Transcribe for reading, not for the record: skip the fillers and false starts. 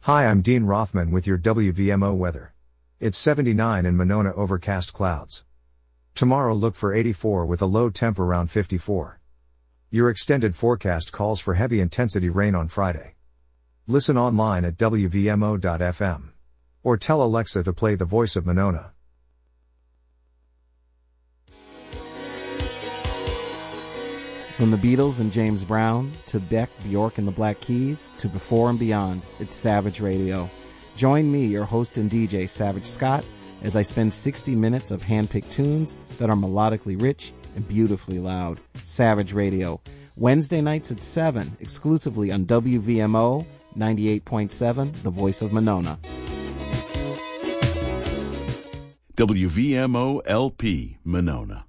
Hi, I'm Dean Rothman with your WVMO weather. It's 79 in Monona, overcast clouds. Tomorrow look for 84 with a low temp around 54. Your extended forecast calls for heavy intensity rain on Friday. Listen online at WVMO.fm. Or tell Alexa to play The Voice of Monona. From the Beatles and James Brown, to Beck, Bjork and the Black Keys, to Before and Beyond, it's Savage Radio. Join me, your host and DJ, Savage Scott, as I spend 60 minutes of hand-picked tunes that are melodically rich and beautifully loud. Savage Radio. Wednesday nights at 7, exclusively on WVMO 98.7, The Voice of Monona. WVMO LP, Monona.